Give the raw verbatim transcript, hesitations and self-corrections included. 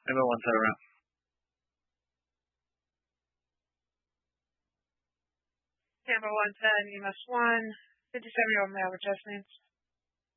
Tampa one side around. Tampa one ten, E M S one, fifty-seven year old male with chest pains.